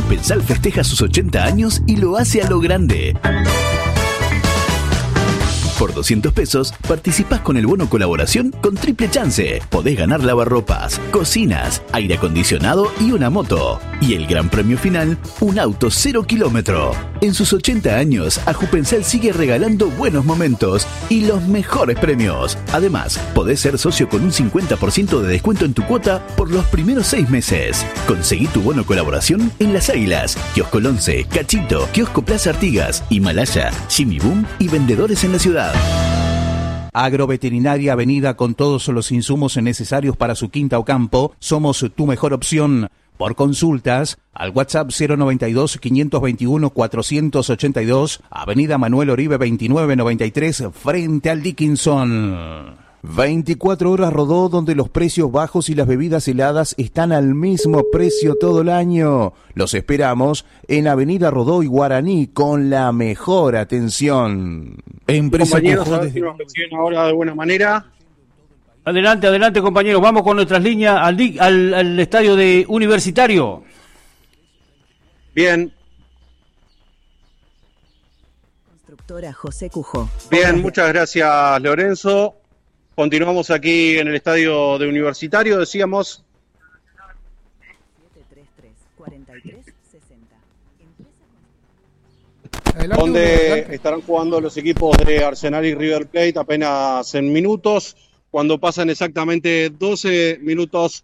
Ajupensal festeja sus 80 años y lo hace a lo grande. Por 200 pesos, participás con el bono colaboración con triple chance. Podés ganar lavarropas, cocinas, aire acondicionado y una moto. Y el gran premio final, un auto 0 kilómetro. En sus 80 años, Ajupensal sigue regalando buenos momentos y los mejores premios. Además, podés ser socio con un 50% de descuento en tu cuota por los primeros 6 meses. Conseguí tu bono colaboración en Las Águilas, Kiosco El 11, Cachito, Kiosco Plaza Artigas, Himalaya, Jimmy Boom y vendedores en la ciudad. Agroveterinaria Avenida, con todos los insumos necesarios para su quinta o campo. Somos tu mejor opción. Por consultas, al WhatsApp 092-521-482, Avenida Manuel Oribe 2993, frente al Dickinson. 24 horas Rodó, donde los precios bajos y las bebidas heladas están al mismo precio todo el año. Los esperamos en Avenida Rodó y Guaraní, con la mejor atención. Empresa compañeros, a ver si nos reciben ahora de buena manera. Adelante, compañeros. Vamos con nuestras líneas al estadio de Universitario. Bien. Constructora José Cujó. Bien, muchas gracias, Lorenzo. Continuamos aquí en el estadio de Universitario, decíamos. 733-43-60. Donde estarán jugando los equipos de Arsenal y River Plate apenas en minutos. Cuando pasan exactamente 12 minutos.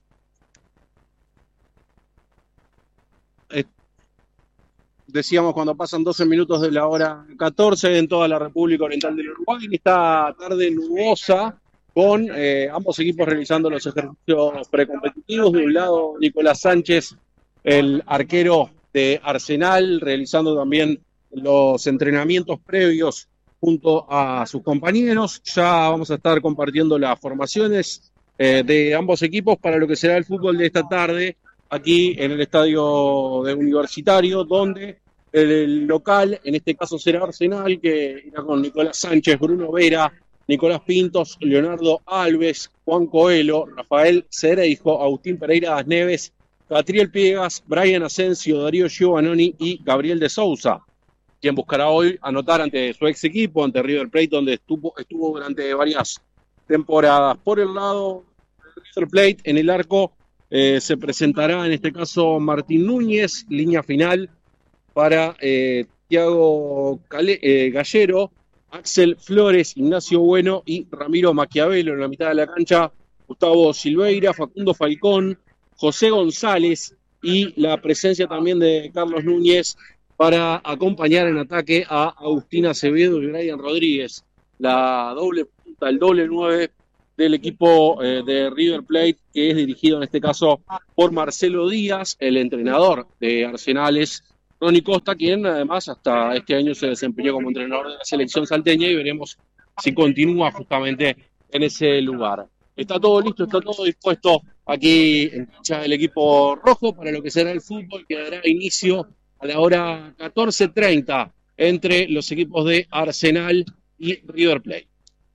Decíamos cuando pasan 12 minutos de la hora 14 en toda la República Oriental del Uruguay. En esta tarde nubosa, con ambos equipos realizando los ejercicios precompetitivos. De un lado, Nicolás Sánchez, el arquero de Arsenal, realizando también los entrenamientos previos junto a sus compañeros. Ya vamos a estar compartiendo las formaciones de ambos equipos para lo que será el fútbol de esta tarde, aquí en el estadio de Universitario, donde el local, en este caso será Arsenal, que irá con Nicolás Sánchez, Bruno Vera, Nicolás Pintos, Leonardo Alves, Juan Coelho, Rafael Cereijo, Agustín Pereira Neves, Catriel Piegas, Brian Asensio, Darío Giovannoni y Gabriel de Sousa, quien buscará hoy anotar ante su ex equipo, ante River Plate, donde estuvo durante varias temporadas. Por el lado de River Plate, en el arco se presentará en este caso Martín Núñez, línea final para Thiago Gallero, Axel Flores, Ignacio Bueno y Ramiro Maquiavelo. En la mitad de la cancha, Gustavo Silveira, Facundo Falcón, José González y la presencia también de Carlos Núñez para acompañar en ataque a Agustín Acevedo y Brian Rodríguez, la doble punta, el doble 9 del equipo de River Plate, que es dirigido en este caso por Marcelo Díaz. El entrenador de Arsenal es Ronnie Costa, quien además hasta este año se desempeñó como entrenador de la selección salteña, y veremos si continúa justamente en ese lugar. Está todo listo, está todo dispuesto aquí en cancha del equipo rojo para lo que será el fútbol, que dará inicio a la hora 14:30 entre los equipos de Arsenal y River Plate.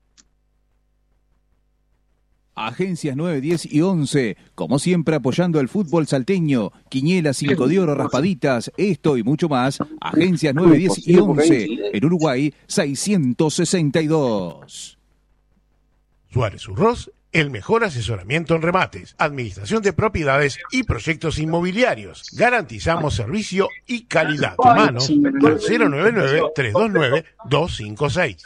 Agencias 9, 10 y 11, como siempre apoyando al fútbol salteño. Quiniela, 5 de oro, raspaditas, esto y mucho más. Agencias 9, 10 y 11, en Uruguay 662. Suárez Urroz, el mejor asesoramiento en remates, administración de propiedades y proyectos inmobiliarios. Garantizamos servicio y calidad. Humanos al 099-329-256.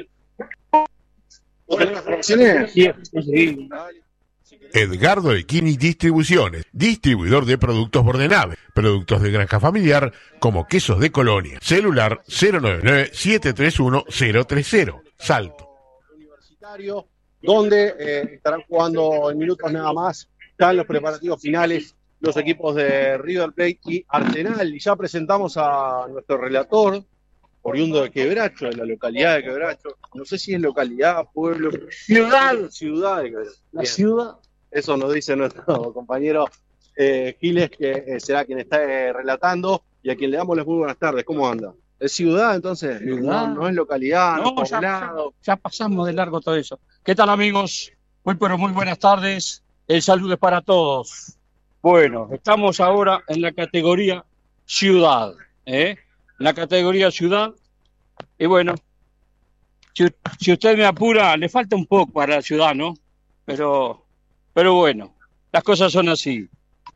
Edgardo Equini Distribuciones, distribuidor de productos Bordenave, productos de granja familiar como quesos de Colonia. Celular 099-731-030, Salto. Universitario, donde estarán jugando en minutos nada más, están los preparativos finales los equipos de River Plate y Arsenal. Y ya presentamos a nuestro relator, oriundo de Quebracho, de la localidad de Quebracho. No sé si es localidad, pueblo, ciudad de Quebracho. La ciudad. Eso nos dice nuestro compañero Giles, que será quien está relatando, y a quien le damos las muy buenas tardes. ¿Cómo anda? ¿Es ciudad entonces? ¿Ciudad? No es localidad, no es poblado. Ya pasamos de largo todo eso. ¿Qué tal, amigos? Muy buenas tardes. El saludo es para todos. Bueno, estamos ahora en la categoría Ciudad, la categoría Ciudad. Y bueno, si usted me apura, le falta un poco para la Ciudad, ¿no? Pero bueno, las cosas son así.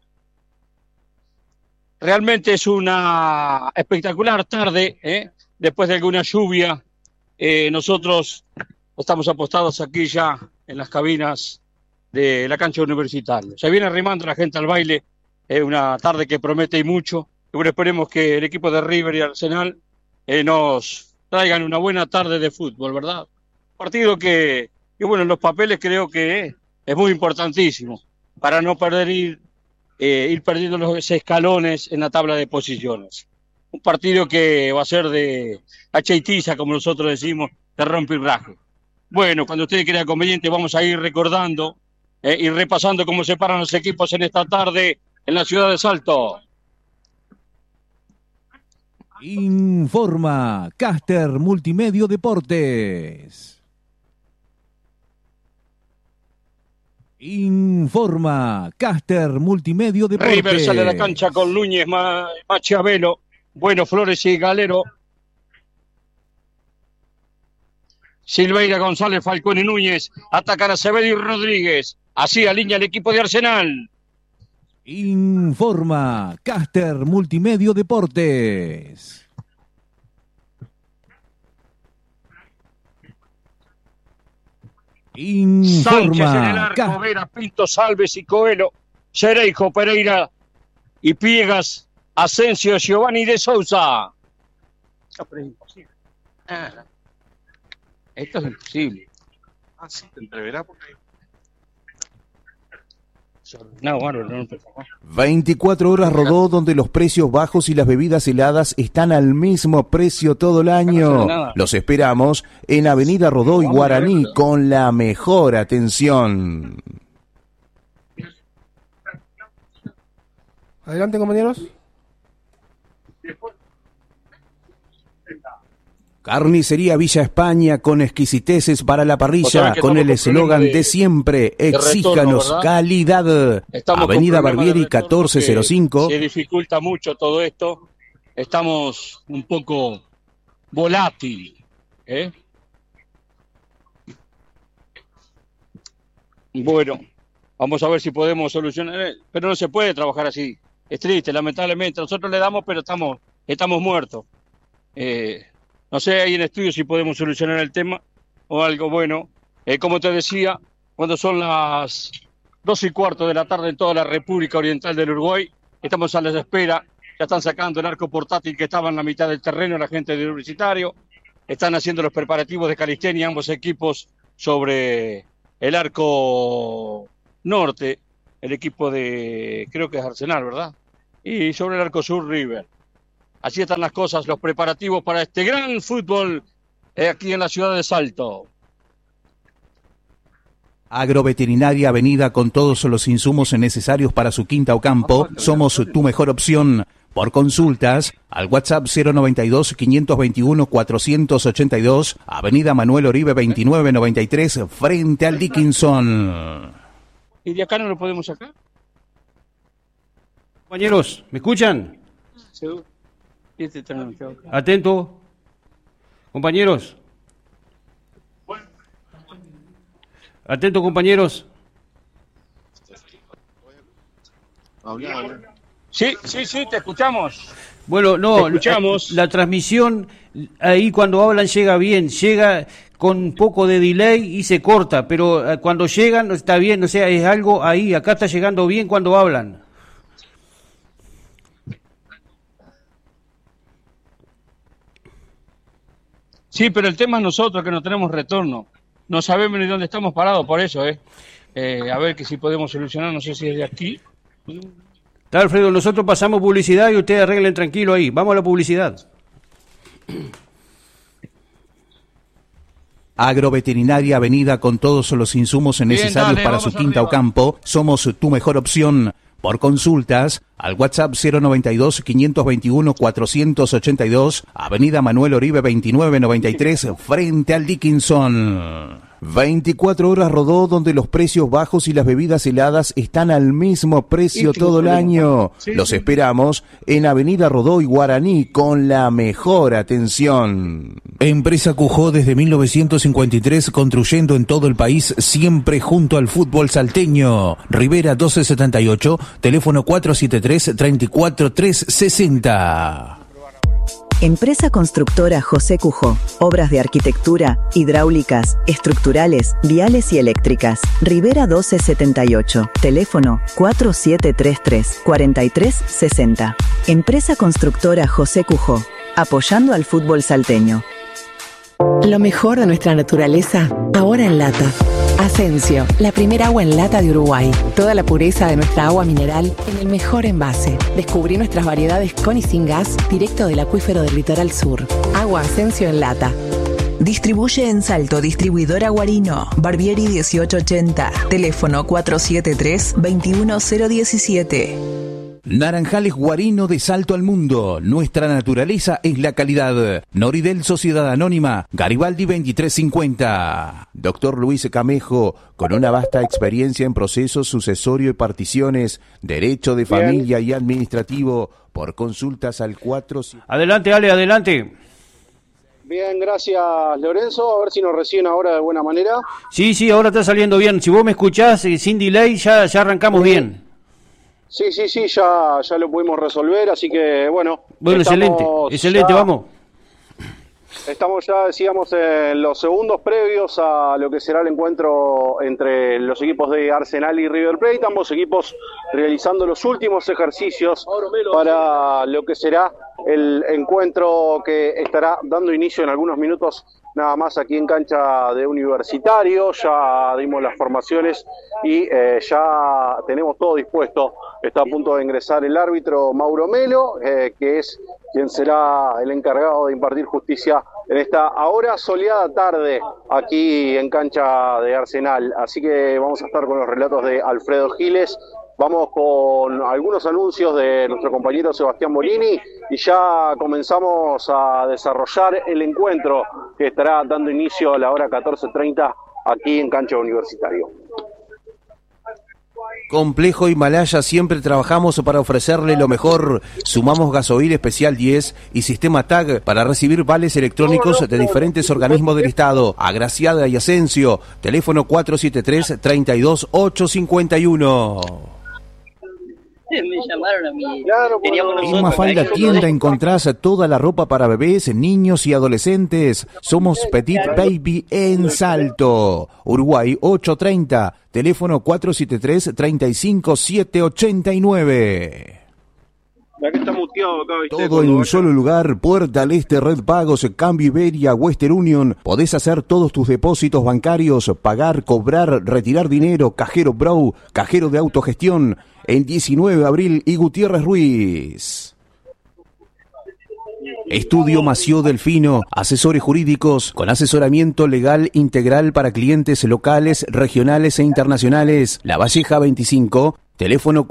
Realmente es una espectacular tarde, después de alguna lluvia. Nosotros estamos apostados aquí ya en las cabinas de la cancha universitaria. Se viene arrimando la gente al baile, una tarde que promete y mucho. Y bueno, esperemos que el equipo de River y Arsenal nos traigan una buena tarde de fútbol, ¿verdad? Partido que bueno, en los papeles creo que es muy importantísimo para no perder ir perdiendo los escalones en la tabla de posiciones. Un partido que va a ser de hacha como nosotros decimos, de rompe y raje. Bueno, cuando usted crea conveniente, vamos a ir recordando y repasando cómo se paran los equipos en esta tarde en la ciudad de Salto. Informa Caster Multimedio Deportes. Informa Caster Multimedio Deportes. River sale a la cancha con Núñez, Machiavelo, Bueno, Flores y Galero. Silveira, González, Falcón y Núñez. Atacan a Acevedo y Rodríguez. Así alinea el equipo de Arsenal. Informa Caster Multimedio Deportes. Sánchez en el arco, Vera, Pinto, Salves y Coelho, Cereijo, Pereira y Piegas, Asensio, Giovanni de Sousa. Esto es imposible. Esto es imposible. Sí, te entreverá porque... No, bueno, no. 24 horas Rodó, donde los precios bajos y las bebidas heladas están al mismo precio todo el año. Los esperamos en Avenida Rodó y Guaraní con la mejor atención. Adelante, compañeros. Carnicería Villa España con exquisiteces para la parrilla, con el eslogan de siempre, exíjanos retorno, calidad. Estamos Avenida Barbieri 1405. Se dificulta mucho todo esto. Estamos un poco volátil, Bueno, vamos a ver si podemos solucionar, pero no se puede trabajar así. Es triste, lamentablemente. Nosotros le damos, pero estamos muertos. No sé ahí en estudio si podemos solucionar el tema o algo bueno. Como te decía, cuando son las 2:15 de la tarde en toda la República Oriental del Uruguay, estamos a la espera. Ya están sacando el arco portátil que estaba en la mitad del terreno, la gente del Universitario. Están haciendo los preparativos de calistenia, ambos equipos sobre el arco norte, el equipo de, creo que es Arsenal, ¿verdad? Y sobre el arco sur, River. Así están las cosas, los preparativos para este gran fútbol aquí en la ciudad de Salto. Agroveterinaria Avenida con todos los insumos necesarios para su quinta o campo. Somos tu mejor opción. Por consultas, al WhatsApp 092-521-482, Avenida Manuel Oribe 2993, frente al Dickinson. ¿Y de acá no lo podemos sacar? Compañeros, ¿me escuchan? Seguro. Atento. Compañeros. Atento, compañeros. Sí, te escuchamos. Bueno, no, te escuchamos. La transmisión ahí cuando hablan llega bien, llega con un poco de delay y se corta, pero cuando llegan está bien, o sea, es algo ahí, acá está llegando bien cuando hablan. Sí, pero el tema es nosotros que no tenemos retorno. No sabemos ni dónde estamos parados por eso, a ver que si podemos solucionar, no sé si es de aquí. Está, Alfredo, nosotros pasamos publicidad y ustedes arreglen tranquilo ahí. Vamos a la publicidad. Agroveterinaria Avenida con todos los insumos necesarios para su quinta o campo. Somos tu mejor opción. Por consultas, al WhatsApp 092-521-482, Avenida Manuel Oribe 2993, frente al Dickinson. 24 horas Rodó, donde los precios bajos y las bebidas heladas están al mismo precio todo el año. Los esperamos en Avenida Rodó y Guaraní con la mejor atención. Empresa Cujó desde 1953, construyendo en todo el país, siempre junto al fútbol salteño. Rivera 1278, teléfono 473-34360. Empresa constructora José Cujó. Obras de arquitectura, hidráulicas, estructurales, viales y eléctricas. Rivera 1278. Teléfono 4733-4360. Empresa constructora José Cujó. Apoyando al fútbol salteño. Lo mejor de nuestra naturaleza, ahora en lata. Asensio, la primera agua en lata de Uruguay. Toda la pureza de nuestra agua mineral en el mejor envase. Descubrí nuestras variedades con y sin gas, directo del acuífero del litoral sur. Agua Asensio en lata. Distribuye en Salto, distribuidora Guarino, Barbieri 1880, teléfono 473-21017. Naranjales Guarino de Salto al Mundo. Nuestra naturaleza es la calidad. Noridel Sociedad Anónima, Garibaldi 2350. Doctor Luis Camejo, con una vasta experiencia en procesos sucesorio y particiones, derecho de familia y administrativo, por consultas al 4... Adelante, Ale, adelante. Bien, gracias Lorenzo, a ver si nos reciben ahora de buena manera. Sí, ahora está saliendo bien. Si vos me escuchás sin delay, ya arrancamos bien. Sí, ya lo pudimos resolver, así que bueno. Bueno, excelente, vamos. Estamos ya, decíamos, en los segundos previos a lo que será el encuentro entre los equipos de Arsenal y River Plate, ambos equipos realizando los últimos ejercicios para lo que será el encuentro que estará dando inicio en algunos minutos nada más aquí en cancha de Universitario. Ya dimos las formaciones y ya tenemos todo dispuesto. Está a punto de ingresar el árbitro Mauro Melo, que es quien será el encargado de impartir justicia en esta ahora soleada tarde aquí en cancha de Arsenal. Así que vamos a estar con los relatos de Alfredo Giles. Vamos con algunos anuncios de nuestro compañero Sebastián Bolini y ya comenzamos a desarrollar el encuentro que estará dando inicio a la hora 14:30 aquí en cancha Universitario. Complejo Himalaya, siempre trabajamos para ofrecerle lo mejor. Sumamos gasoil especial 10 y sistema TAG para recibir vales electrónicos de diferentes organismos del Estado. Agraciada y Asensio, teléfono 473-32851. Me llamaron a mí. En Mafalda Tienda encontrás toda la ropa para bebés, niños y adolescentes. Somos Petit Baby en Salto. Uruguay 830, teléfono 473-35789. Está muteado acá, ¿viste? Todo en un solo lugar, Puerta al Este, Red Pagos, Cambio Iberia, Western Union. Podés hacer todos tus depósitos bancarios, pagar, cobrar, retirar dinero, Cajero Bro, cajero de autogestión, en 19 de abril y Gutiérrez Ruiz. Estudio Mació Delfino, asesores jurídicos con asesoramiento legal integral para clientes locales, regionales e internacionales. La Valleja 25, teléfono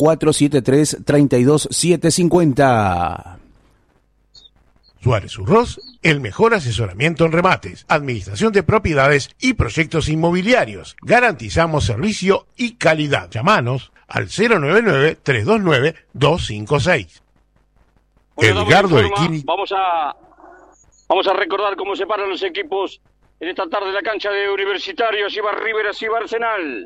473-32750. Suárez Urroz, el mejor asesoramiento en remates, administración de propiedades y proyectos inmobiliarios. Garantizamos servicio y calidad. Llámanos al 099-329-256. Edgardo Equini. Vamos a recordar cómo se paran los equipos en esta tarde en la cancha de Universitario. Así va River, así va Arsenal.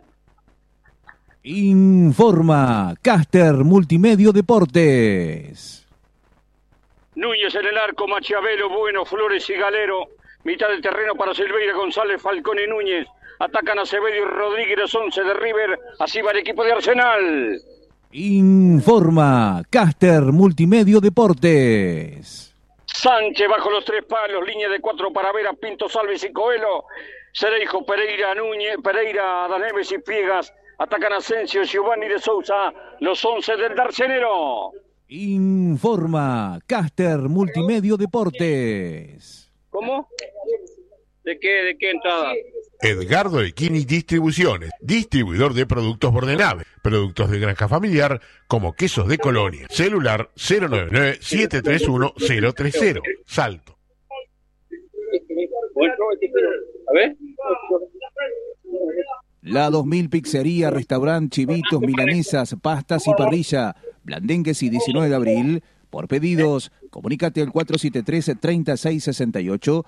Informa Caster Multimedio Deportes. Núñez en el arco, Machiavelo, Bueno, Flores y Galero. Mitad del terreno para Silveira, González, Falcón y Núñez. Atacan a Acevedo y Rodríguez, los 11 de River. Así va el equipo de Arsenal. Informa Caster Multimedio Deportes. Sánchez bajo los 3 palos, línea de 4 para Vera, Pinto, Salves y Coelho. Cereijo, Pereira, Núñez, Pereira, Daneves y Piegas. Atacan Asensio, Giovanni de Sousa, los 11 del Darcenero. Informa Caster Multimedio Deportes. ¿Cómo? ¿De qué entrada? Edgardo Equini Distribuciones, distribuidor de productos Bordenave, productos de granja familiar como quesos de Colonia. Celular 099-731-030. Salto. A ver. La 2000 Pizzería, Restaurante, Chivitos, Milanesas, Pastas y Parrilla. Blandengues y 19 de abril. Por pedidos, comunícate al 473-3668,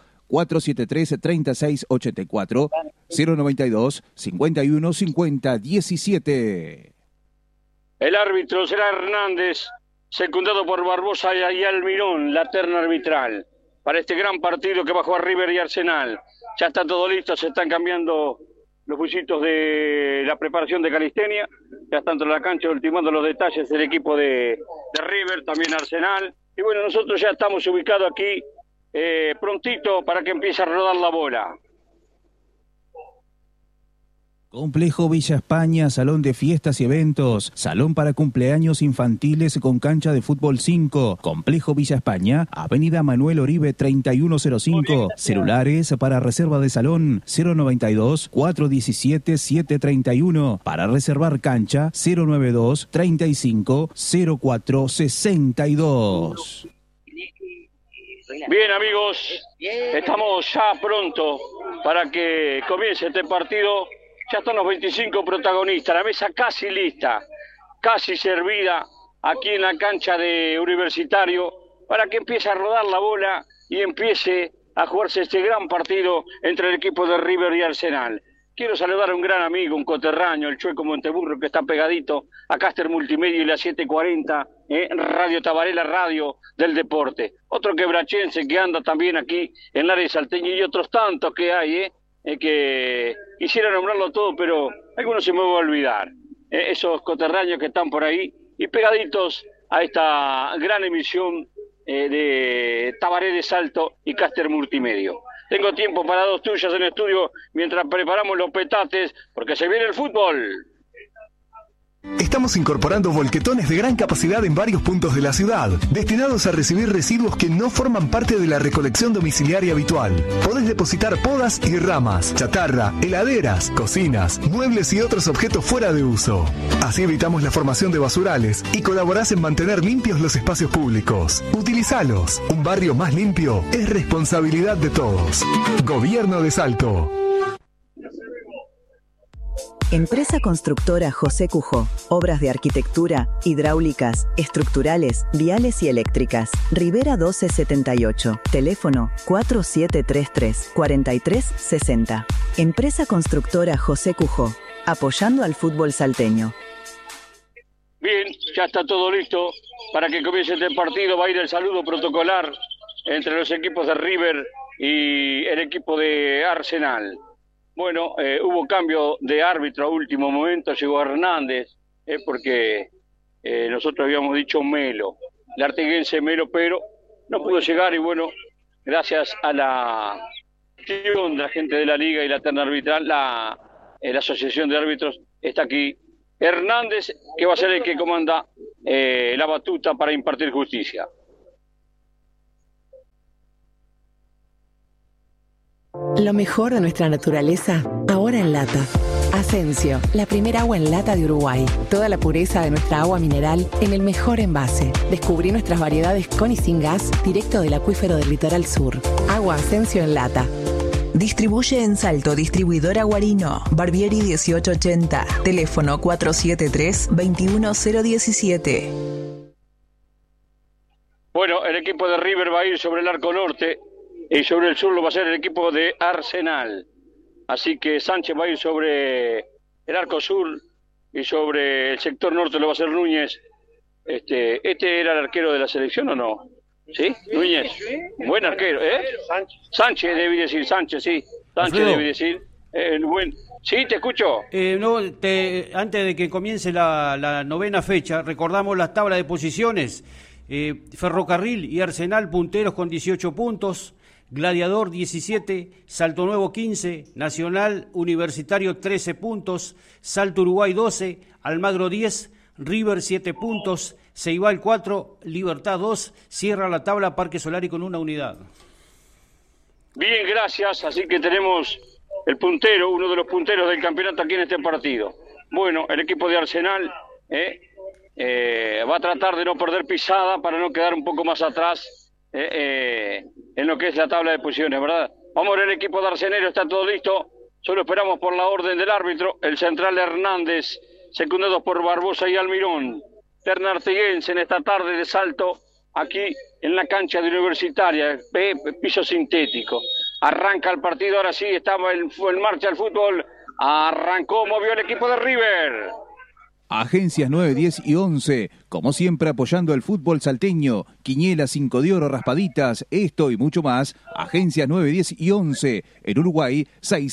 473-3684, 092-5150-17. El árbitro será Hernández, secundado por Barbosa y Almirón, la terna arbitral, para este gran partido que va a jugar River y Arsenal. Ya está todo listo, se están cambiando los busitos de la preparación de calistenia, ya están dentro de la cancha ultimando los detalles del equipo de River, también Arsenal. Y bueno, nosotros ya estamos ubicados aquí prontito para que empiece a rodar la bola. Complejo Villa España, salón de fiestas y eventos, salón para cumpleaños infantiles con cancha de fútbol 5. Complejo Villa España, Avenida Manuel Oribe 3105. Celulares para reserva de salón 092-417-731. Para reservar cancha 092-35-0462. Bien, amigos, estamos ya pronto para que comience este partido. Ya están los 25 protagonistas, la mesa casi lista, casi servida aquí en la cancha de Universitario para que empiece a rodar la bola y empiece a jugarse este gran partido entre el equipo de River y Arsenal. Quiero saludar a un gran amigo, un coterráneo, el Chueco Monteburro, que está pegadito a Caster Multimedia y la 740, Radio Tabarela, Radio del Deporte. Otro quebrachense que anda también aquí en el área de Salteño y otros tantos que hay, que quisiera nombrarlo todo, pero algunos se me va a olvidar. Esos coterráneos que están por ahí y pegaditos a esta gran emisión de Tabaré de Salto y Caster Multimedio. Tengo tiempo para dos tuyas en el estudio mientras preparamos los petates, porque se viene el fútbol. Estamos incorporando volquetones de gran capacidad en varios puntos de la ciudad, destinados a recibir residuos que no forman parte de la recolección domiciliaria habitual. Podés depositar podas y ramas, chatarra, heladeras, cocinas, muebles y otros objetos fuera de uso. Así evitamos la formación de basurales y colaborás en mantener limpios los espacios públicos. Utilizalos. Un barrio más limpio es responsabilidad de todos. Gobierno de Salto. Empresa Constructora José Cujó. Obras de arquitectura, hidráulicas, estructurales, viales y eléctricas. Rivera 1278. Teléfono 4733-4360. Empresa Constructora José Cujó. Apoyando al fútbol salteño. Bien, ya está todo listo para que comience este partido. Va a ir el saludo protocolar entre los equipos de River y el equipo de Arsenal. Bueno, hubo cambio de árbitro a último momento, llegó Hernández, porque nosotros habíamos dicho Melo, el arteguense Melo, pero no pudo llegar y bueno, gracias a la acción de la gente de la Liga y la terna arbitral, la Asociación de Árbitros, está aquí Hernández, que va a ser el que comanda la batuta para impartir justicia. Lo mejor de nuestra naturaleza, ahora en lata. Asensio, la primera agua en lata de Uruguay. Toda la pureza de nuestra agua mineral en el mejor envase. Descubrí nuestras variedades con y sin gas, directo del acuífero del litoral sur. Agua Asensio en lata. Distribuye en Salto, distribuidora Guarino, Barbieri 1880, teléfono 473-21017. Bueno, el equipo de River va a ir sobre el arco norte y sobre el sur lo va a hacer el equipo de Arsenal. Así que Sánchez va a ir sobre el arco sur y sobre el sector norte lo va a hacer Núñez. ¿Este era el arquero de la selección o no? ¿Sí? Núñez. Buen arquero, ¿eh? Sánchez debe decir, Sánchez, sí. Sánchez debe decir. Sí, te escucho. Antes de que comience la novena fecha, recordamos las tablas de posiciones. Ferrocarril y Arsenal punteros con 18 puntos. Gladiador 17, Salto Nuevo 15, Nacional Universitario 13 puntos, Salto Uruguay 12, Almagro 10, River 7 puntos, Ceibal 4, Libertad 2, cierra la tabla Parque Solari con una unidad. Bien, gracias, así que tenemos el puntero, uno de los punteros del campeonato aquí en este partido. Bueno, el equipo de Arsenal va a tratar de no perder pisada para no quedar un poco más atrás en lo que es la tabla de posiciones, ¿verdad? Vamos a ver el equipo de Arsenal, está todo listo, Solo esperamos por la orden del árbitro. El central Hernández, secundado por Barbosa y Almirón. Terna Artiguense en esta tarde de Salto, aquí en la cancha de Universitaria, piso sintético. Arranca el partido, ahora sí, estaba en marcha el fútbol. Arrancó, movió el equipo de River. Agencias 9, 10 y 11, como siempre apoyando el fútbol salteño. Quiniela 5 de oro, raspaditas, esto y mucho más. Agencias 9, 10 y 11, en Uruguay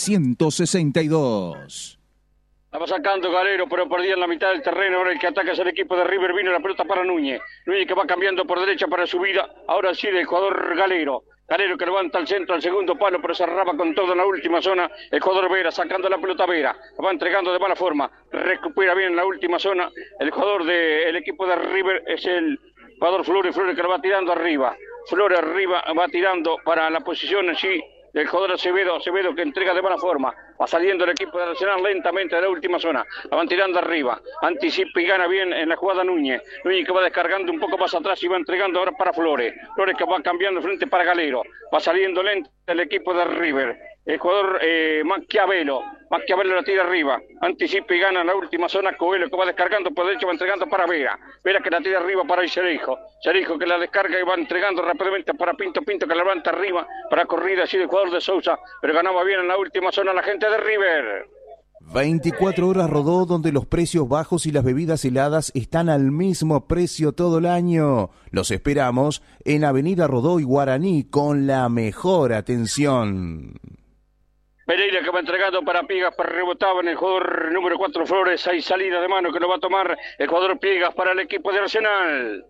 662. Estaba sacando Galero, pero perdía en la mitad del terreno. Ahora el que ataca es el equipo de River. Vino la pelota para Núñez. Núñez que va cambiando por derecha para subida. Ahora sí el jugador Galero. Galero que levanta al centro, al segundo palo, pero cerraba con todo en la última zona. El jugador Vera sacando la pelota Vera. La va entregando de mala forma. Recupera bien en la última zona. El jugador del equipo de River es el jugador Flores. Flores que lo va tirando arriba. Flores arriba va tirando para la posición allí del jugador Acevedo que entrega de buena forma. Va saliendo el equipo de Arsenal lentamente de la última zona. La van tirando arriba. Anticipa y gana bien en la jugada Núñez. Núñez que va descargando un poco más atrás y va entregando ahora para Flores. Flores que va cambiando frente para Galero. Va saliendo lento el equipo de River. El jugador Maquiavelo la tira arriba. Anticipa y gana en la última zona. Coelho que va descargando por derecho, va entregando para Vera. Vera que la tira arriba para el Cereijo. Cereijo que la descarga y va entregando rápidamente para Pinto. Pinto que la levanta arriba para corrida así del jugador de Sousa. Pero ganaba bien en la última zona la gente de River. 24 horas Rodó, donde los precios bajos y las bebidas heladas están al mismo precio todo el año. Los esperamos en Avenida Rodó y Guaraní con la mejor atención. Pereira que va entregando para Piegas, para rebotaba en el jugador número 4 Flores. Hay salida de mano que lo va a tomar el jugador Piegas para el equipo de Arsenal.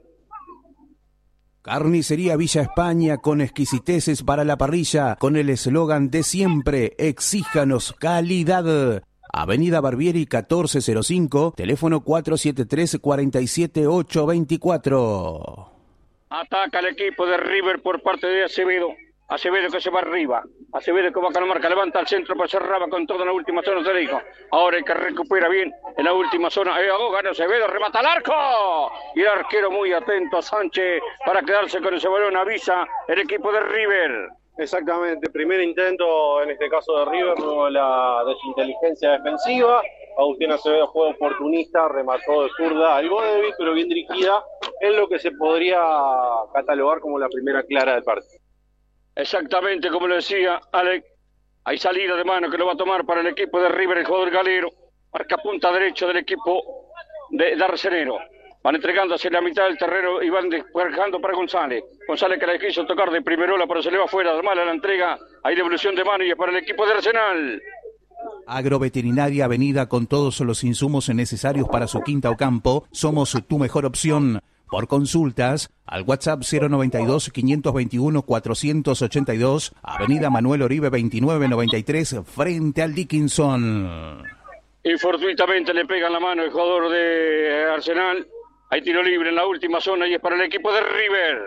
Carnicería Villa España con exquisiteces para la parrilla, con el eslogan de siempre, exíjanos calidad. Avenida Barbieri 1405, teléfono 473-47824. Ataca el equipo de River por parte de Acevedo. Acevedo que se va arriba. Acevedo que va a calmar, que levanta al centro, pero cerraba con todo en la última zona, te dijo. Ahora el que recupera bien en la última zona. Gana Acevedo, remata al arco. Y el arquero muy atento a Sánchez para quedarse con ese balón. Avisa el equipo de River. Exactamente, primer intento en este caso de River, luego la desinteligencia defensiva. Agustín Acevedo fue oportunista, remató de zurda, algo débil, pero bien dirigida, en lo que se podría catalogar como la primera clara del partido. Exactamente, como lo decía Alex, hay salida de mano que lo va a tomar para el equipo de River, el jugador Galero, marca punta derecho del equipo de Arsenero. Van entregando hacia la mitad del terreno y van descargando para González. González que la quiso tocar de primerola, pero se le va afuera, de mala la entrega, hay devolución de mano y es para el equipo de Arsenal. Agroveterinaria Avenida con todos los insumos necesarios para su quinta o campo, somos tu mejor opción. Por consultas, al WhatsApp 092-521-482, Avenida Manuel Oribe 2993, frente al Dickinson. Y fortuitamente le pegan la mano el jugador de Arsenal. Hay tiro libre en la última zona y es para el equipo de River.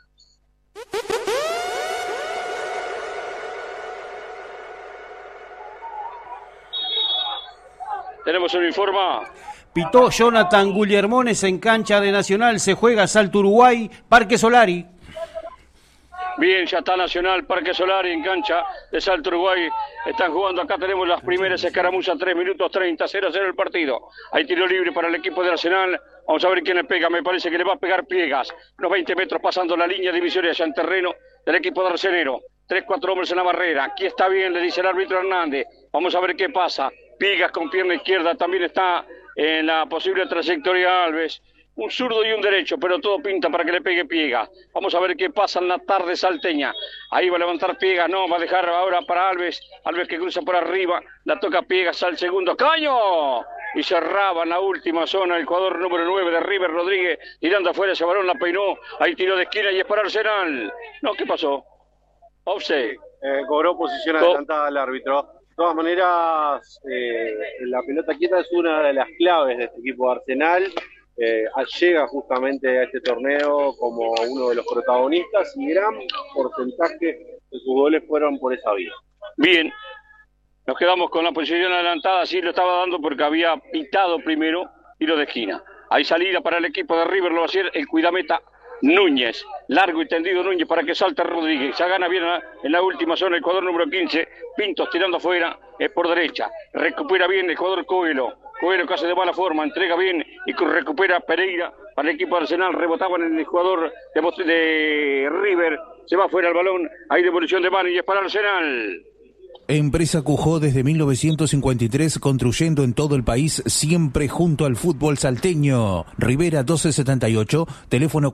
Tenemos un informe. Pitó Jonathan Guillermones en cancha de Nacional. Se juega Salto Uruguay, Parque Solari. Bien, ya está Nacional, Parque Solari en cancha de Salto Uruguay. Están jugando, acá tenemos las primeras escaramuzas, 3 minutos 30, 0-0 el partido. Hay tiro libre para el equipo de Arsenal. Vamos a ver quién le pega, me parece que le va a pegar Piegas. Unos 20 metros pasando la línea divisoria ya en terreno del equipo de Arsenero. 3-4 hombres en la barrera. Aquí está bien, le dice el árbitro Hernández. Vamos a ver qué pasa. Piegas con pierna izquierda también está en la posible trayectoria Alves. Un zurdo y un derecho, pero todo pinta para que le pegue Piegas. Vamos a ver qué pasa en la tarde salteña. Ahí va a levantar Piegas, no, va a dejar ahora para Alves. Alves que cruza por arriba, la toca Piegas al segundo. ¡Caño! Y cerraba en la última zona el jugador número 9 de River, Rodríguez, tirando afuera ese balón, la peinó. Ahí tiró de esquina y es para Arsenal. No, ¿qué pasó? Offside. Cobró posición adelantada al árbitro. De todas maneras, la pelota quieta es una de las claves de este equipo de Arsenal. Llega justamente a este torneo como uno de los protagonistas y gran porcentaje de sus goles fueron por esa vía. Bien, nos quedamos con la posición adelantada, sí lo estaba dando porque había pitado primero tiro de esquina. Hay salida para el equipo de River, lo va a hacer el cuidameta Núñez, largo y tendido Núñez para que salte Rodríguez, ya gana bien en la última zona el jugador número 15, Pintos tirando afuera, por derecha, recupera bien el jugador Coelho que hace de mala forma, entrega bien y recupera Pereira para el equipo de Arsenal, rebotaban en el jugador de River, se va fuera el balón, hay devolución de mano y es para Arsenal. Empresa Cujó desde 1953 construyendo en todo el país, siempre junto al fútbol salteño. Rivera 1278, teléfono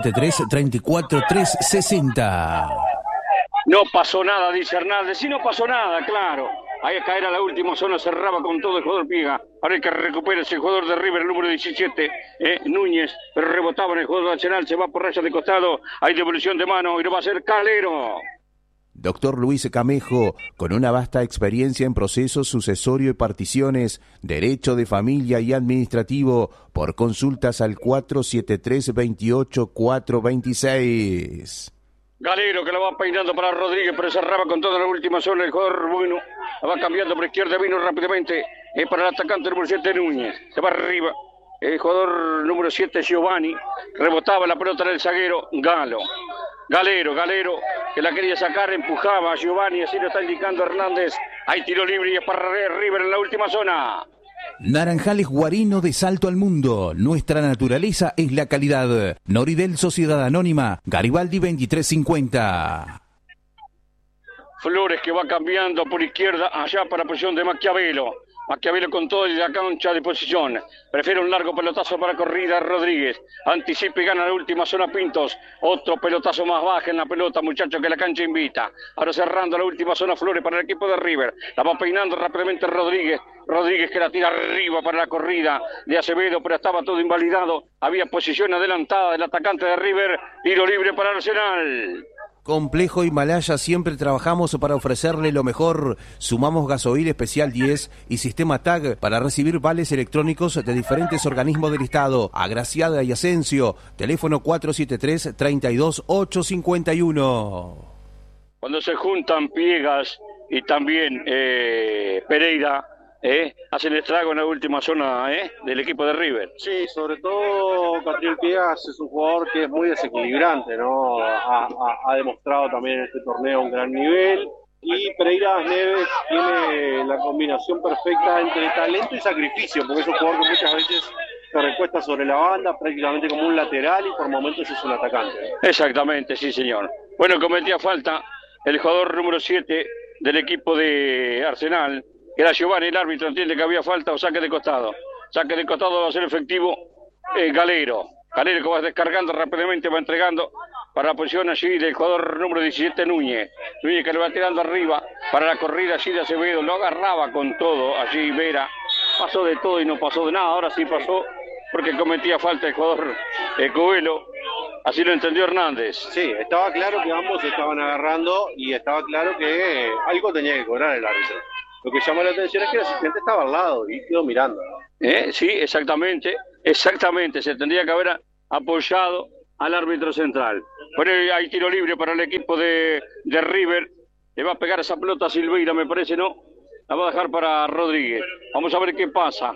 473-34360. No pasó nada, dice Hernández. Sí, no pasó nada, claro. Ahí a caer a la última zona, cerraba con todo el jugador Piega. Ahora el que recupera es el jugador de River, el número 17, Núñez, pero rebotaba en el jugador nacional, se va por raya de costado. Hay devolución de mano y lo va a hacer Calero. Doctor Luis Camejo, con una vasta experiencia en procesos sucesorio y particiones, derecho de familia y administrativo, por consultas al 473-28-426. Galero que la va peinando para Rodríguez, pero cerraba con toda la última zona el jugador Bueno. La va cambiando por izquierda, vino rápidamente para el atacante número 7 Núñez. Se va arriba el jugador número 7 Giovanni, rebotaba la pelota en el zaguero Galero, que la quería sacar, empujaba a Giovanni, así lo está indicando Hernández. Hay tiro libre y es para River en la última zona. Naranjales Guarino de Salto al Mundo. Nuestra naturaleza es la calidad. Noridel Sociedad Anónima, Garibaldi 2350. Flores que va cambiando por izquierda, allá para posición de Maquiavelo con todo y la cancha de posición. Prefiere un largo pelotazo para corrida Rodríguez. Anticipa y gana la última zona Pintos. Otro pelotazo más baja en la pelota, muchachos, que la cancha invita. Ahora cerrando la última zona Flores para el equipo de River. La va peinando rápidamente Rodríguez que la tira arriba para la corrida de Acevedo, pero estaba todo invalidado. Había posición adelantada del atacante de River. Tiro libre para Arsenal. Complejo Himalaya, siempre trabajamos para ofrecerle lo mejor. Sumamos gasoil especial 10 y sistema TAG para recibir vales electrónicos de diferentes organismos del Estado. Agraciada y Asensio, teléfono 473-32851. Cuando se juntan Piegas y también Pereira, hacen estrago en la última zona del equipo de River. Sí, sobre todo Catriel Piegas es un jugador que es muy desequilibrante, ¿no? Ha demostrado también en este torneo un gran nivel, y Pereira Neves tiene la combinación perfecta entre talento y sacrificio, porque es un jugador que muchas veces se recuesta sobre la banda prácticamente como un lateral y por momentos es un atacante. Exactamente, sí señor. Bueno, cometía falta el jugador número 7 del equipo de Arsenal, que era Giovanni, el árbitro entiende que había falta o saque de costado. Saque de costado va a ser efectivo Galero que va descargando rápidamente, va entregando para la posición allí del jugador número 17 Núñez que le va tirando arriba para la corrida allí de Acevedo, lo agarraba con todo allí Vera, pasó de todo y no pasó de nada, ahora sí pasó porque cometía falta el jugador Coelho. Así lo entendió Hernández. Sí, estaba claro que ambos estaban agarrando y estaba claro que algo tenía que cobrar el árbitro. Lo que llamó la atención es que el asistente estaba al lado y quedó mirando. Sí, exactamente, se tendría que haber apoyado al árbitro central. Bueno, hay tiro libre para el equipo de River, le va a pegar esa pelota a Silveira, me parece, ¿no? La va a dejar para Rodríguez. Vamos a ver qué pasa.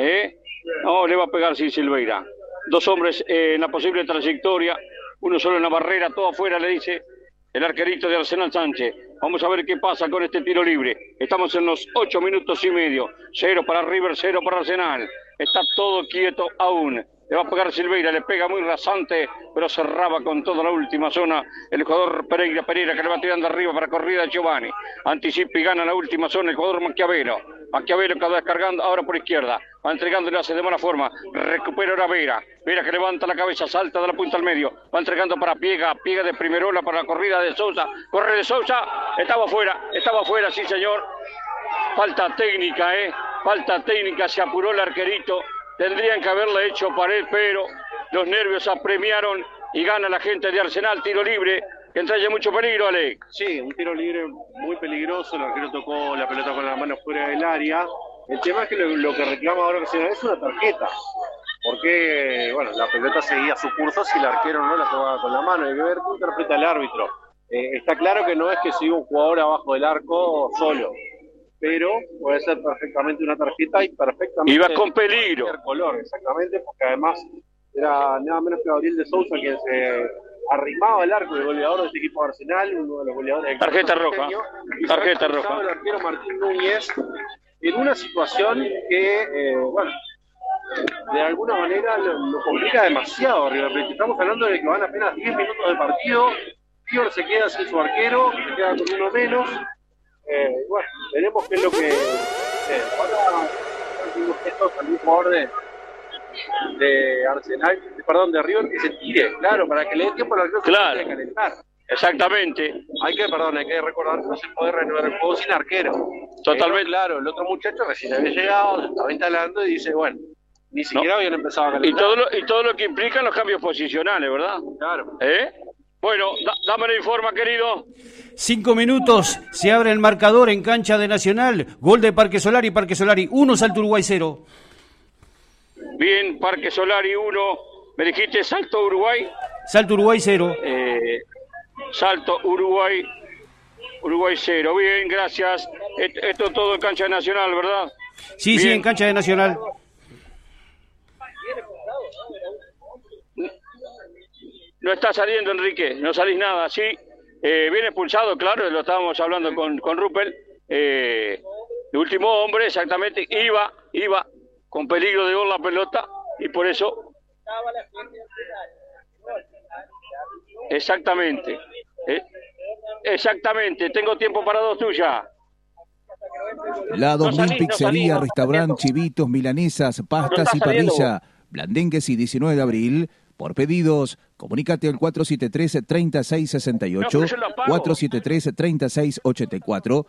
No, le va a pegar sí Silveira. Dos hombres en la posible trayectoria, uno solo en la barrera, todo afuera, le dice el arquerito de Arsenal Sánchez. Vamos a ver qué pasa con este tiro libre. Estamos en los 8 minutos y medio. 0 para River, 0 para Arsenal. Está todo quieto aún. Le va a pegar Silveira, le pega muy rasante, pero cerraba con toda la última zona el jugador Pereira que le va tirando arriba para corrida Giovanni. Anticipa y gana la última zona el jugador Maquiavelo que va descargando ahora por izquierda, va entregándole, hace de buena forma, recupera ahora Vera que levanta la cabeza, salta de la punta al medio, va entregando para Piega de primerola para la corrida de Sousa, corre de Sousa, estaba fuera, sí señor, falta técnica, se apuró el arquerito, tendrían que haberle hecho pared, pero los nervios apremiaron y gana la gente de Arsenal, tiro libre, que entraña mucho peligro, Alex. Sí, un tiro libre muy peligroso, el arquero tocó la pelota con la mano fuera del área. El tema es que lo que reclama ahora Arsenal es una tarjeta, porque bueno, la pelota seguía su curso si el arquero no la tomaba con la mano. Hay que ver qué interpreta el árbitro. Está claro que no es que siga un jugador abajo del arco solo, pero puede ser perfectamente una tarjeta y perfectamente... Iba con peligro. Color, exactamente, porque además Era nada menos que Gabriel de Sousa, quien se arrimaba el arco del goleador de este equipo de Arsenal, uno de los goleadores del tarjeta roja. Tarjeta roja. El arquero Martín Núñez en una situación que, bueno, de alguna manera lo complica demasiado a River Plate. Estamos hablando de que van apenas 10 minutos de partido. River se queda sin su arquero, se queda con uno menos. Bueno, veremos qué es lo que ahora decimos esto al mismo jugador de Arsenal, perdón, de River, que se tire, claro, para que le dé tiempo al arquero de calentar. Exactamente. Hay que recordar que no se puede renovar el juego sin arquero. Totalmente. Claro, el otro muchacho recién había llegado, se estaba instalando y dice, bueno, ni siquiera habían empezado a calentar. Y todo lo que implican los cambios posicionales, ¿verdad? Claro. Bueno, dame la informa, querido. 5 minutos, se abre el marcador en cancha de Nacional. Gol de Parque Solari, 1, Salto Uruguay 0. Bien, Parque Solari 1. ¿Me dijiste Salto Uruguay? Salto Uruguay 0. Salto Uruguay 0. Bien, gracias. Esto todo en cancha de Nacional, ¿verdad? Sí, bien. Sí, en cancha de Nacional. No está saliendo, Enrique, no salís nada, sí. Bien expulsado, claro, lo estábamos hablando con Ruppel. El último hombre, exactamente, iba con peligro de gol la pelota y por eso... Exactamente. Exactamente, tengo tiempo para dos tuyas. La 2000 Pizzería, Restaurant, Chivitos, Milanesas, Pastas y Parrilla, Blandengues y 19 de abril. Por pedidos, comunícate al 473-3668, 473-3684,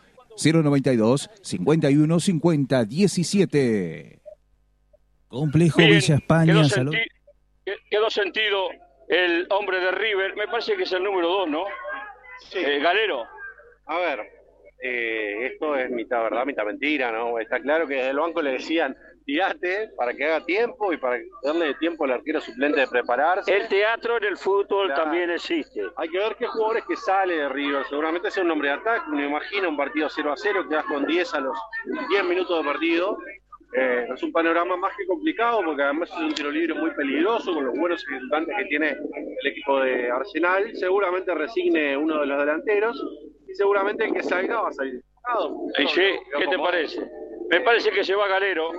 092-5150-17. Complejo Bien, Villa España, Salón. Quedó sentido el hombre de River, me parece que es el número 2, ¿no? Sí. Galero. A ver, esto es mitad verdad, mitad mentira, ¿no? Está claro que desde el banco le decían, tirate para que haga tiempo y para darle tiempo al arquero suplente de prepararse. El teatro en el fútbol también existe. Hay que ver qué jugadores que sale de River. Seguramente sea un hombre de ataque. Me imagino un partido 0-0, quedas con 10 a los 10 minutos de partido. Es un panorama más que complicado porque además es un tiro libre muy peligroso con los buenos ejecutantes que tiene el equipo de Arsenal. Seguramente resigne uno de los delanteros y seguramente el que salga va a salir destacado. ¿Qué te parece? Me parece que se va Galero.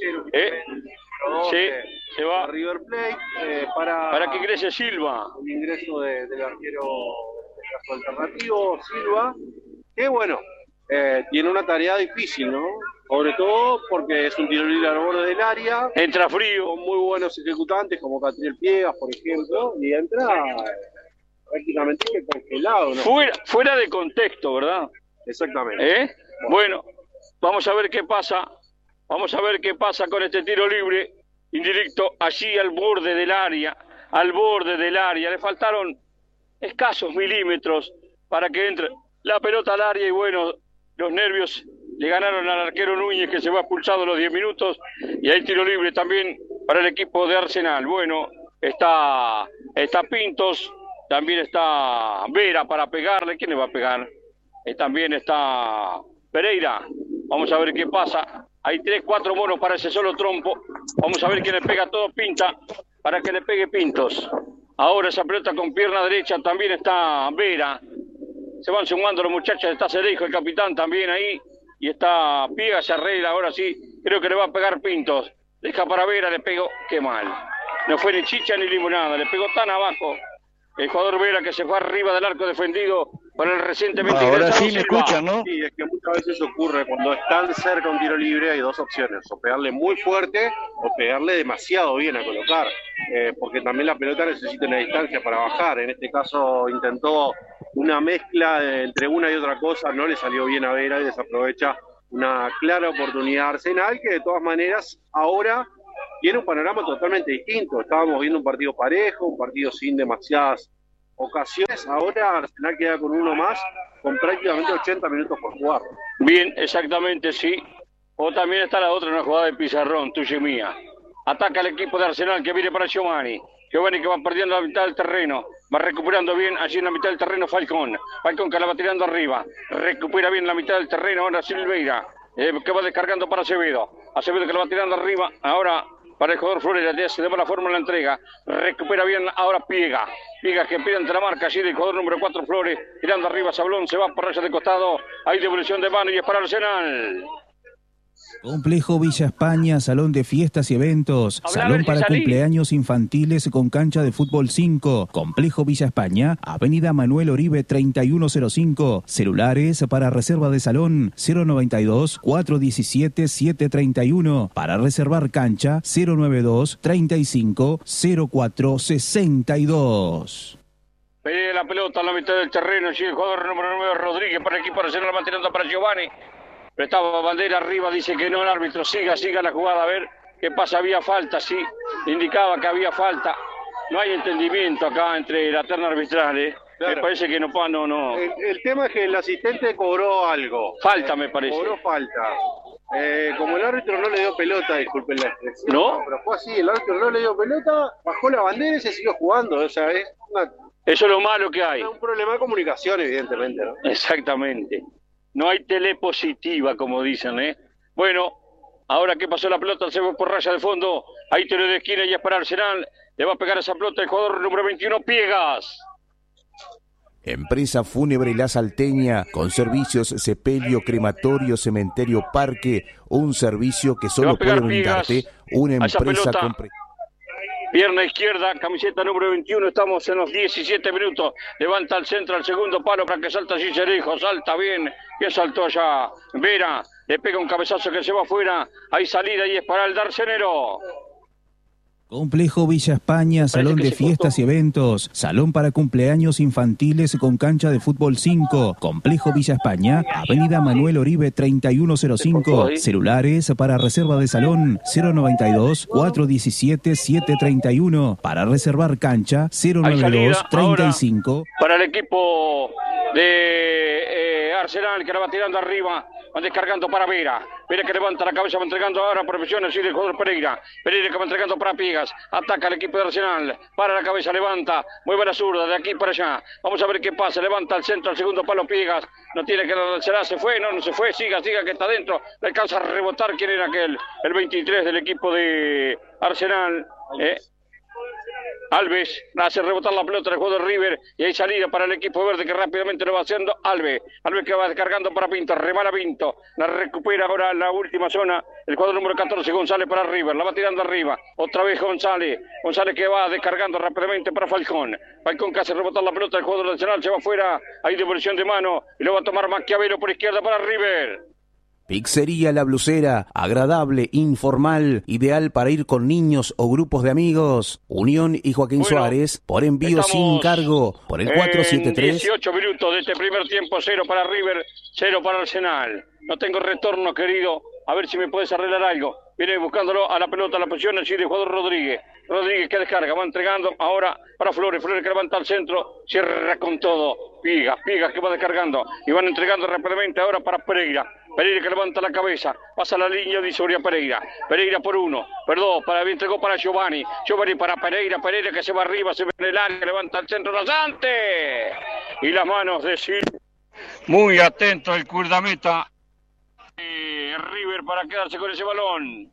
Sí, se va a River Plate para que ingrese Silva. Un ingreso del arquero de caso alternativo, Silva, que bueno, tiene una tarea difícil, ¿no? Sobre todo porque es un tiro libre al borde del área. Entra frío. Con muy buenos ejecutantes como Catriel Piegas, por ejemplo, y entra prácticamente congelado, ¿no? Fuera de contexto, ¿verdad? Exactamente. Bueno, vamos a ver qué pasa. Vamos a ver qué pasa con este tiro libre indirecto allí al borde del área. Al borde del área. Le faltaron escasos milímetros para que entre la pelota al área y bueno, los nervios le ganaron al arquero Núñez que se va expulsado a los 10 minutos y hay tiro libre también para el equipo de Arsenal. Bueno, está Pintos, también está Vera para pegarle. ¿Quién le va a pegar? También está Pereira. Vamos a ver qué pasa. Hay 3, 4 monos para ese solo trompo. Vamos a ver quién le pega todo Pinta para que le pegue Pintos. Ahora esa pelota con pierna derecha también está Vera. Se van sumando los muchachos. Está Cerejo, el capitán también ahí. Y está Piega, se arregla. Ahora sí, creo que le va a pegar Pintos. Deja para Vera, le pegó. Qué mal. No fue ni chicha ni limonada. Le pegó tan abajo. El jugador Vera que se fue arriba del arco defendido por el recientemente ahora sí me Silva. escuchan, ¿no? Sí, es que muchas veces ocurre cuando están cerca un tiro libre, hay dos opciones, o pegarle muy fuerte o pegarle demasiado bien a colocar, porque también la pelota necesita una distancia para bajar. En este caso intentó una mezcla entre una y otra cosa, no le salió bien a Vera y desaprovecha una clara oportunidad Arsenal, que de todas maneras ahora tiene un panorama totalmente distinto. Estábamos viendo un partido parejo, un partido sin demasiadas ocasiones. Ahora Arsenal queda con uno más, con prácticamente 80 minutos por jugar. Bien, exactamente, sí. O también está la otra, una jugada de pizarrón, tuya y mía. Ataca el equipo de Arsenal que viene para Giovanni. Giovanni que va perdiendo la mitad del terreno. Va recuperando bien allí en la mitad del terreno Falcón. Falcón que la va tirando arriba. Recupera bien la mitad del terreno ahora Silveira. Que va descargando para Acevedo. Acevedo que la va tirando arriba. Ahora para el jugador Flores, se demora la forma en la entrega, recupera bien ahora Piega que pide ante la marca allí del jugador número 4 Flores, tirando arriba Sablón, se va por raya de costado, hay devolución de mano y es para Arsenal. Complejo Villa España, salón de fiestas y eventos, salón para cumpleaños infantiles con cancha de fútbol 5. Complejo Villa España, avenida Manuel Oribe 3105. Celulares para reserva de salón 092-417-731. Para reservar cancha 092-35-0462. Pelea la pelota en la mitad del terreno, sigue el jugador número 9 Rodríguez para el equipo Arsenal, va tirando para Giovanni. Pero estaba bandera arriba, dice que no el árbitro, siga la jugada, a ver qué pasa, había falta, sí, indicaba que había falta. No hay entendimiento acá entre la terna arbitral, Claro. Me parece que no. El tema es que el asistente cobró algo. Falta, me parece. Cobró falta. Como el árbitro no le dio pelota, disculpen la expresión. ¿No? Pero fue así, el árbitro no le dio pelota, bajó la bandera y se siguió jugando, o sea, eso es lo malo que hay. Es un problema de comunicación, evidentemente, ¿no? Exactamente. No hay telepositiva, como dicen, Bueno, ahora que pasó la pelota, se va por raya de fondo. Ahí tiro de esquina y es para Arsenal. Le va a pegar esa pelota el jugador número 21, Piegas. Empresa Fúnebre La Salteña, con servicios sepelio, crematorio, cementerio, parque. Un servicio que solo puede brindarte una empresa con... Pierna izquierda, camiseta número 21, estamos en los 17 minutos. Levanta al centro, al segundo palo para que salta Cicerijo, salta bien, que saltó allá. Vera, le pega un cabezazo que se va afuera. Hay salida y es para el Darcenero. Complejo Villa España, salón de fiestas y eventos, salón para cumpleaños infantiles con cancha de fútbol 5. Complejo Villa España, avenida Manuel Oribe 3105. Celulares para reserva de salón 092-417-731. Para reservar cancha 092-35. Para el equipo de Arsenal, que la va tirando arriba. Van descargando para Vera que levanta la cabeza, va entregando ahora profesión así del jugador Pereira que va entregando para Piegas, ataca el equipo de Arsenal, para la cabeza, levanta, mueve la zurda de aquí para allá, vamos a ver qué pasa, levanta al centro, al segundo palo Piegas, no tiene que será, se fue, no se fue, siga que está dentro, le alcanza a rebotar. ¿Quién era aquel? El 23 del equipo de Arsenal, Alves hace rebotar la pelota del juego de River y hay salida para el equipo verde que rápidamente lo va haciendo Alves que va descargando para Pinto, remala Pinto, la recupera ahora en la última zona el jugador número 14 González para River, la va tirando arriba, otra vez González que va descargando rápidamente para Falcón que hace rebotar la pelota del jugador nacional, se va afuera, hay devolución de mano y lo va a tomar Maquiavelo por izquierda para River. Pizzería La Blusera, agradable, informal, ideal para ir con niños o grupos de amigos. Unión y Joaquín Suárez, por envío sin cargo, por el 473. 18 minutos de este primer tiempo, 0 para River, 0 para Arsenal. No tengo retorno, querido, a ver si me puedes arreglar algo. Viene buscándolo a la pelota, a la posición, el jugador Rodríguez que descarga, va entregando ahora para Flores que levanta al centro, cierra con todo, Piegas que va descargando y van entregando rápidamente ahora para Pereira que levanta la cabeza, pasa la línea divisoria Pereira por uno, perdón, entregó para Giovanni para Pereira que se va arriba, se ve en el área, levanta al centro rasante y las manos de Silva, muy atento el guardameta River para quedarse con ese balón.